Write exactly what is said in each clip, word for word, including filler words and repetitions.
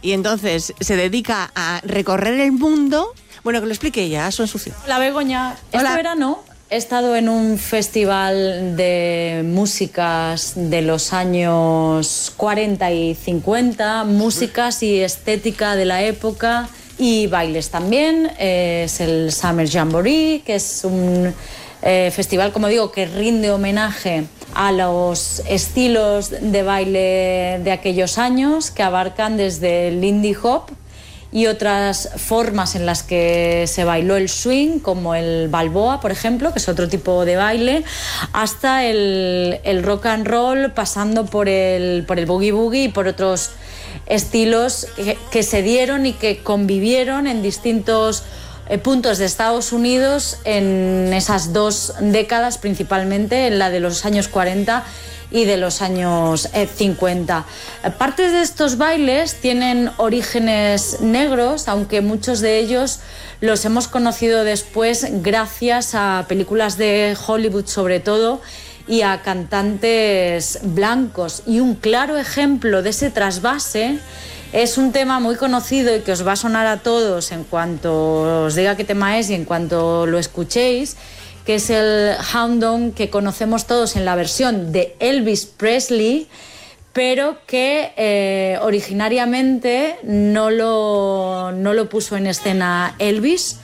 y entonces se dedica a recorrer el mundo. Bueno, que lo explique ella, Asun Sucio. La Begoña, este Hola. verano he estado en un festival de músicas de los años cuarenta y cincuenta, músicas y estética de la época y bailes también. Eh, es el Summer Jamboree, que es un eh, festival, como digo, que rinde homenaje a los estilos de baile de aquellos años, que abarcan desde el Lindy Hop y otras formas en las que se bailó el swing, como el balboa, por ejemplo, que es otro tipo de baile, hasta el, el rock and roll, pasando por el, por el boogie boogie y por otros estilos que, que se dieron y que convivieron en distintos eh, puntos de Estados Unidos en esas dos décadas, principalmente en la de los años cuarenta y de los años eh, cincuenta. Partes de estos bailes tienen orígenes negros, aunque muchos de ellos los hemos conocido después gracias a películas de Hollywood sobre todo y a cantantes blancos. Y un claro ejemplo de ese trasvase es un tema muy conocido y que os va a sonar a todos en cuanto os diga qué tema es y en cuanto lo escuchéis, que es el Hound Dog, que conocemos todos en la versión de Elvis Presley, pero que eh, originariamente no lo, no lo puso en escena Elvis,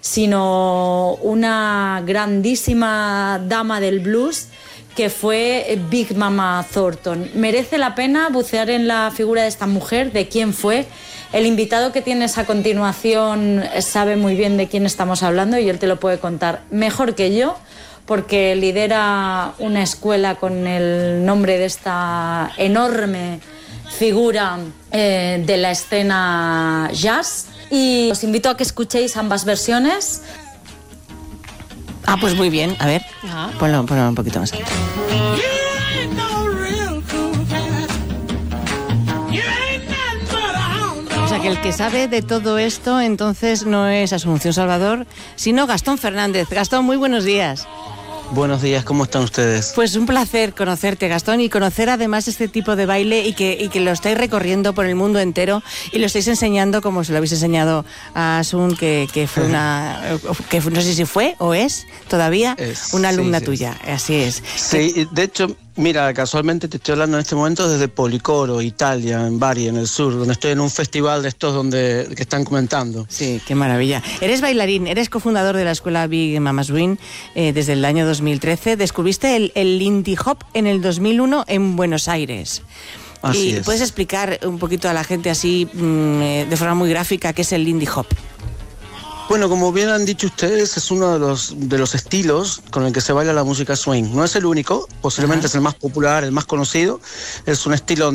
sino una grandísima dama del blues que fue Big Mama Thornton. Merece la pena bucear en la figura de esta mujer, de quién fue. El invitado que tienes a continuación sabe muy bien de quién estamos hablando y él te lo puede contar mejor que yo, porque lidera una escuela con el nombre de esta enorme figura eh, de la escena jazz. Y os invito a que escuchéis ambas versiones. Ah, pues muy bien. A ver, Ajá. ponlo, ponlo un poquito más alto. O sea, que el que sabe de todo esto entonces no es Asunción Salvador, sino Gastón Fernández. Gastón, muy buenos días. Buenos días, ¿cómo están ustedes? Pues un placer conocerte, Gastón, y conocer además este tipo de baile y que, y que lo estáis recorriendo por el mundo entero y lo estáis enseñando como se lo habéis enseñado a Asun, que, que fue una, que no sé si fue o es todavía es, una alumna sí, tuya, sí. Así es. Sí, de hecho, mira, casualmente te estoy hablando en este momento desde Policoro, Italia, en Bari, en el sur, donde estoy en un festival de estos donde que están comentando. Sí, qué maravilla. Eres bailarín, eres cofundador de la escuela Big Mama Swing eh, desde el año dos mil trece. Descubriste el, el Lindy Hop en el dos mil uno en Buenos Aires. Así y es. ¿Puedes explicar un poquito a la gente así, mmm, eh, de forma muy gráfica, qué es el Lindy Hop? Bueno, como bien han dicho ustedes, es uno de los, de los estilos con el que se baila la música swing. No es el único, posiblemente Ajá. es el más popular, el más conocido. Es un estilo